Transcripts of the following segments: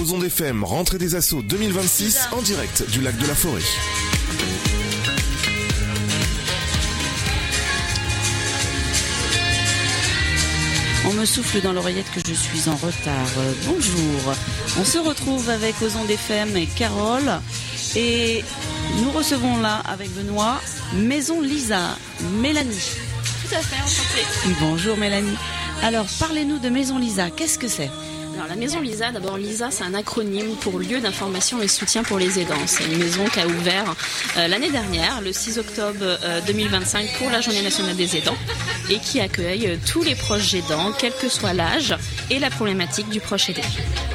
Aux Ondes FM, rentrée des assauts 2026 en direct du lac de la Forêt. On me souffle dans l'oreillette que je suis en retard. Bonjour. On se retrouve avec Aux Ondes FM et Carole. Et nous recevons là, avec Benoît, Maison Lisa, Mélanie. Tout à fait, enchantée. Bonjour Mélanie. Alors, parlez-nous de Maison Lisa. Qu'est-ce que c'est ? Alors la maison Lisa, d'abord Lisa, c'est un acronyme pour lieu d'information et soutien pour les aidants. C'est une maison qui a ouvert l'année dernière, le 6 octobre 2025, pour la Journée nationale des aidants et qui accueille tous les proches aidants, quel que soit l'âge et la problématique du proche aidé.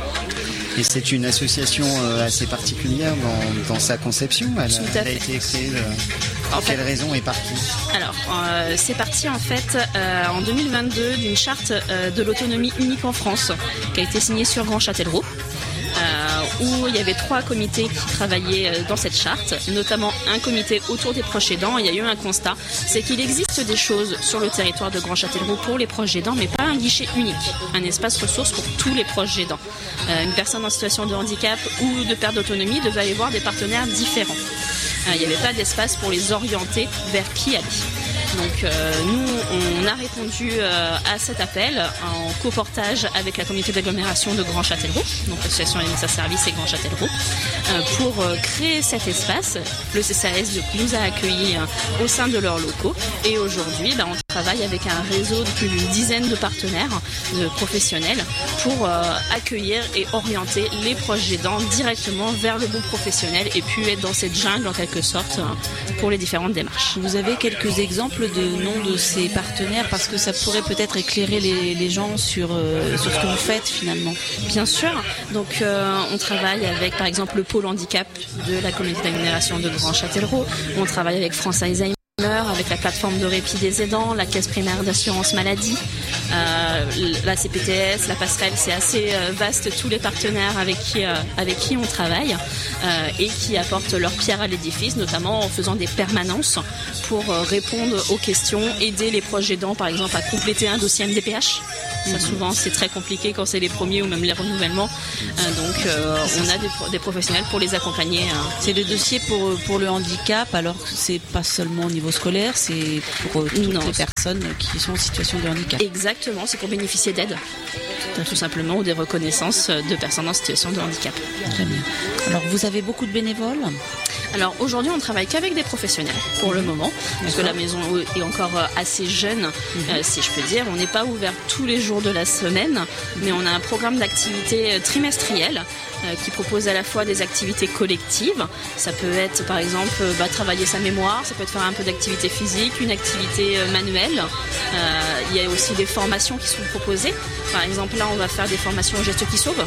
Et c'est une association assez particulière dans sa conception. Elle a été créée pour quelle raison et par qui ? Alors, c'est parti en fait en 2022 d'une charte de l'autonomie unique en France qui a été signée sur Grand Châtellerault. Où il y avait 3 comités qui travaillaient dans cette charte, notamment un comité autour des proches aidants. Il y a eu un constat, c'est qu'il existe des choses sur le territoire de Grand Châtellerault pour les proches aidants, mais pas un guichet unique, un espace ressource pour tous les proches aidants. Une personne en situation de handicap ou de perte d'autonomie devait aller voir des partenaires différents. Il n'y avait pas d'espace pour les orienter vers qui aller. Donc nous, on a répondu à cet appel en coportage avec la communauté d'agglomération de Grand Châtellerault, donc l'association MSA Service et Grand Châtellerault, pour créer cet espace. Le CCAS nous a accueillis au sein de leurs locaux et aujourd'hui, on travaille avec un réseau de plus d'une dizaine de partenaires, de professionnels, pour accueillir et orienter les proches aidants directement vers le bon professionnel et puis être dans cette jungle en quelque sorte pour les différentes démarches. Vous avez quelques exemples de noms de ces partenaires parce que ça pourrait peut-être éclairer les gens sur ce que vous faites finalement. Bien sûr, donc on travaille avec par exemple le pôle handicap de la communauté d'agglomération de Grand Châtellerault, on travaille avec France Alzheimer, avec la plateforme de répit des aidants, la caisse primaire d'assurance maladie, la CPTS, la passerelle, c'est assez vaste tous les partenaires avec qui on travaille et qui apportent leur pierre à l'édifice, notamment en faisant des permanences pour répondre aux questions, aider les proches aidants par exemple à compléter un dossier MDPH. Ça souvent c'est très compliqué quand c'est les premiers ou même les renouvellements, donc on a des professionnels pour les accompagner. C'est le dossier pour le handicap, alors c'est pas seulement au niveau scolaire, c'est pour toutes les personnes qui sont en situation de handicap. Exactement, c'est pour bénéficier d'aide, tout simplement, ou des reconnaissances de personnes en situation de handicap. Très bien. Alors vous avez beaucoup de bénévoles ? Alors aujourd'hui on travaille qu'avec des professionnels pour le moment, parce que la maison est encore assez jeune, si je peux dire. On n'est pas ouvert tous les jours de la semaine, mais on a un programme d'activités trimestriel qui propose à la fois des activités collectives. Ça peut être par exemple travailler sa mémoire, ça peut être faire un peu d'activité physique, une activité manuelle. Il y a aussi des formations qui sont proposées. Par exemple là on va faire des formations gestes qui sauvent.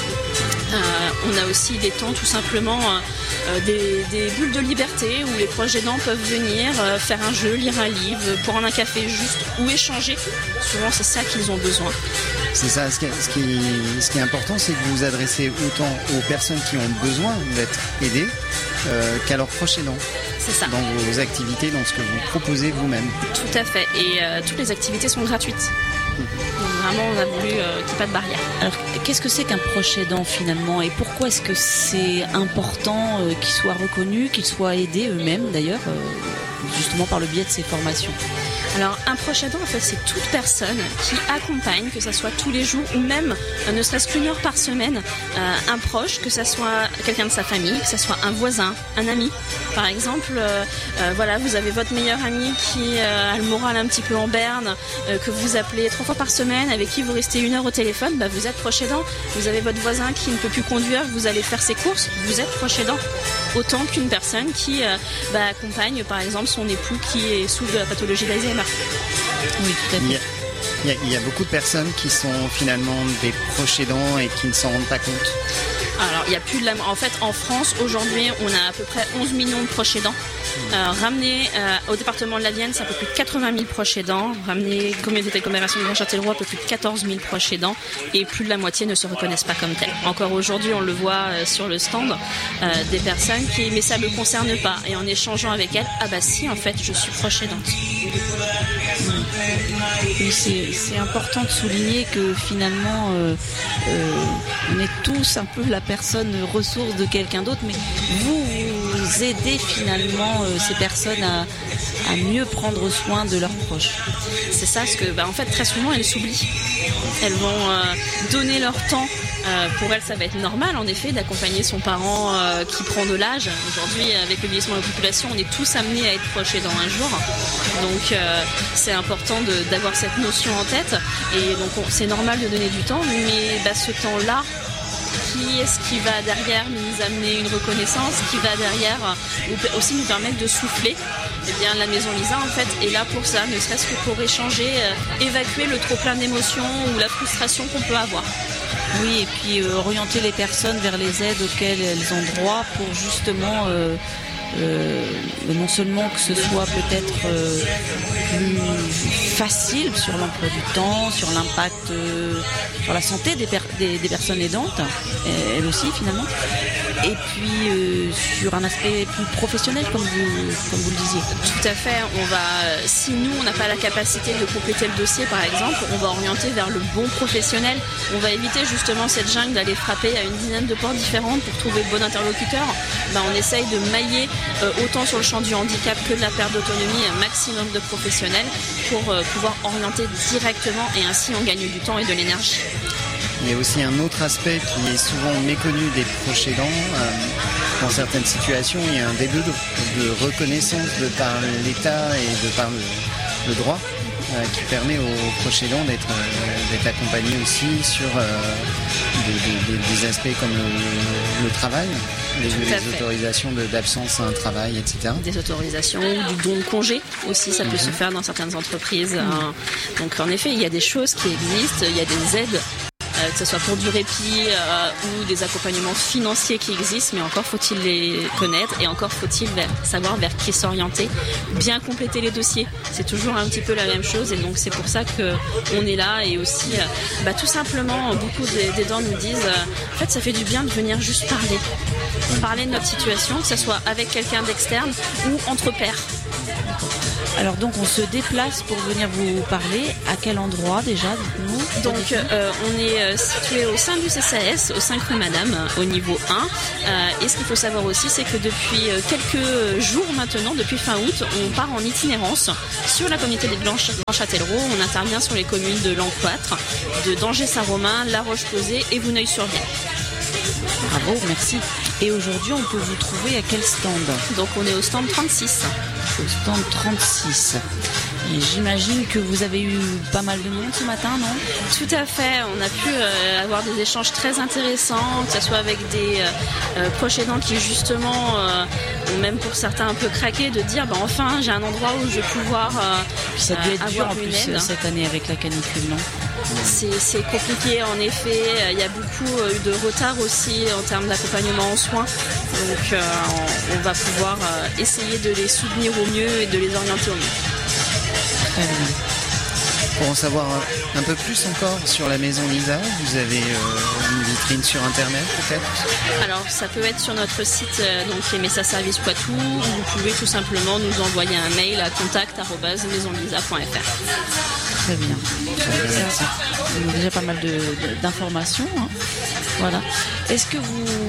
On a aussi des temps tout simplement, des bulles de liberté où les proches aidants peuvent venir faire un jeu, lire un livre, prendre un café juste ou échanger. Souvent c'est ça qu'ils ont besoin. C'est ça, ce qui est important, c'est que vous vous adressez autant aux personnes qui ont besoin d'être aidées qu'à leurs proches aidants. C'est ça. Dans vos activités, dans ce que vous proposez vous-même. Tout à fait. Et toutes les activités sont gratuites. Donc vraiment, on a voulu qu'il n'y ait pas de barrière. Alors, qu'est-ce que c'est qu'un proche aidant finalement et pourquoi est-ce que c'est important qu'ils soient reconnus, qu'ils soient aidés eux-mêmes d'ailleurs, justement par le biais de ces formations ? Alors un proche aidant en fait c'est toute personne qui accompagne, que ça soit tous les jours ou même ne serait-ce qu'une heure par semaine, un proche, que ça soit quelqu'un de sa famille, que ça soit un voisin, un ami. Par exemple, vous avez votre meilleur ami qui a le moral un petit peu en berne, que vous appelez 3 fois par semaine, avec qui vous restez 1 heure au téléphone, vous êtes proche aidant. Vous avez votre voisin qui ne peut plus conduire, vous allez faire ses courses, vous êtes proche aidant. Autant qu'une personne qui accompagne par exemple son époux qui souffre de la pathologie d'Alzheimer. Oui, tout à fait. Il y a beaucoup de personnes qui sont finalement des proches aidants et qui ne s'en rendent pas compte. Alors, il y a plus de la... En fait, en France, aujourd'hui, on a à peu près 11 millions de proches aidants. Ramené au département de la Vienne, c'est un peu plus de 80 000 proches aidants. Ramené communauté d'agglomération de Grand Châtellerault, un peu plus de 14 000 proches aidants. Et plus de la moitié ne se reconnaissent pas comme tels. Encore aujourd'hui, on le voit sur le stand, des personnes qui... Mais ça ne me concerne pas. Et en échangeant avec elles, si, en fait, je suis proche aidante. Oui, c'est important de souligner que finalement on est tous un peu la personne ressource de quelqu'un d'autre, mais vous aidez finalement ces personnes à mieux prendre soin de leurs proches. C'est ça, parce que en fait très souvent elles s'oublient. Elles vont donner leur temps. Pour elles, ça va être normal, en effet, d'accompagner son parent qui prend de l'âge. Aujourd'hui, avec le vieillissement de la population, on est tous amenés à être proches aidants un jour. Donc, c'est important d'avoir cette notion en tête. Et donc, c'est normal de donner du temps, mais ce temps-là, qui est-ce qui va derrière nous amener une reconnaissance, qui va derrière aussi nous permettre de souffler? Eh bien, la Maison Lisa, en fait, est là pour ça, ne serait-ce que pour échanger, évacuer le trop-plein d'émotions ou la frustration qu'on peut avoir. Oui, et puis orienter les personnes vers les aides auxquelles elles ont droit pour justement non seulement que ce soit peut-être plus facile sur l'emploi du temps, sur l'impact sur la santé des personnes aidantes, elles aussi finalement, et puis sur un aspect plus professionnel comme vous le disiez. Tout à fait, si nous on n'a pas la capacité de compléter le dossier par exemple, on va orienter vers le bon professionnel, on va éviter justement cette jungle d'aller frapper à une dizaine de portes différentes pour trouver le bon interlocuteur. On essaye de mailler autant sur le champ du handicap que de la perte d'autonomie un maximum de professionnels pour pouvoir orienter directement, et ainsi on gagne du temps et de l'énergie. Il y a aussi un autre aspect qui est souvent méconnu des proches aidants. Dans certaines situations, il y a un début de reconnaissance de par l'État et de par le droit qui permet aux proches aidants d'être accompagnés aussi sur des aspects comme le travail, les autorisations d'absence à un travail, etc. Des autorisations, du don de congé aussi, ça peut se faire dans certaines entreprises. Donc en effet, il y a des choses qui existent, il y a des aides, que ce soit pour du répit ou des accompagnements financiers qui existent, mais encore faut-il les connaître et encore faut-il savoir vers qui s'orienter, bien compléter les dossiers. C'est toujours un petit peu la même chose, et donc c'est pour ça qu'on est là. Et aussi, tout simplement, beaucoup d'aidants nous disent en fait ça fait du bien de venir juste parler de notre situation, que ce soit avec quelqu'un d'externe ou entre pairs. Alors donc on se déplace pour venir vous parler. À quel endroit déjà, dites-nous? Donc on est situé au sein du CCAS, au 5 rue Madame, au niveau 1. Et ce qu'il faut savoir aussi, c'est que depuis quelques jours maintenant, depuis fin août, on part en itinérance sur la communauté des Blancs-Châtellerault. On intervient sur les communes de l'Encoître, de Danger-Saint-Romain, La Roche-Posay et Vouneuil-sur-Vienne. Bravo, merci. Et aujourd'hui, on peut vous trouver à quel stand? Donc on est au stand 36. Au stand 36. Et j'imagine que vous avez eu pas mal de monde ce matin, non? Tout à fait. On a pu avoir des échanges très intéressants, que ce soit avec des proches aidants qui justement, même pour certains un peu craqué, de dire enfin j'ai un endroit où je vais pouvoir ça a dû être dur en plus aide. Cette année avec la canicule, non? C'est compliqué en effet. Il y a beaucoup de retard aussi en termes d'accompagnement en soins. Donc on va pouvoir essayer de les soutenir au mieux et de les orienter au mieux. Très bien. Pour en savoir un peu plus encore sur la Maison Lisa, vous avez une vitrine sur Internet peut-être? Alors ça peut être sur notre site, donc les Messa Service Poitou, ou vous pouvez tout simplement nous envoyer un mail à contact@maisonlisa.fr. Très bien. Ça, on a déjà pas mal d'informations. Voilà. Est-ce que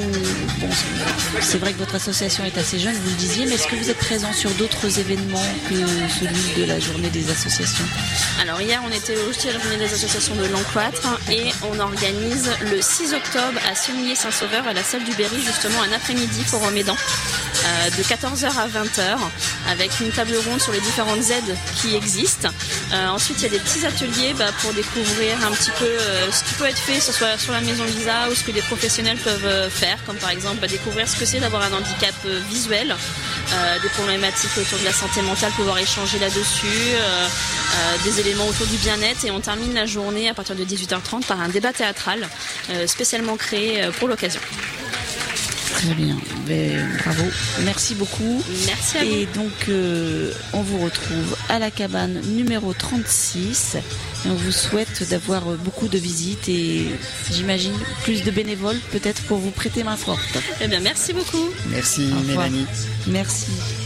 c'est vrai que votre association est assez jeune, vous le disiez, mais est-ce que vous êtes présent sur d'autres événements que celui de la journée des associations? Alors hier, on était aussi à la journée des associations de l'Encoître et on organise le 6 octobre à Semilly-Saint-Sauveur à la salle du Berry justement un après-midi forum aidant de 14h à 20h avec une table ronde sur les différentes aides qui existent. Ensuite, il y a des petits ateliers pour découvrir un petit peu ce qui peut être fait, que ce soit sur la Maison Lisa ou ce que des professionnels peuvent faire, comme par exemple découvrir ce que c'est d'avoir un handicap visuel, des problématiques autour de la santé mentale, pouvoir échanger là-dessus, des éléments autour du bien-être, et on termine la journée à partir de 18h30 par un débat théâtral spécialement créé pour l'occasion. Très bien, bravo, merci beaucoup. Merci à vous. Et donc on vous retrouve à la cabane numéro 36 et on vous souhaite d'avoir beaucoup de visites et j'imagine plus de bénévoles peut-être pour vous prêter main forte. Eh bien merci beaucoup. Merci Mélanie. Merci.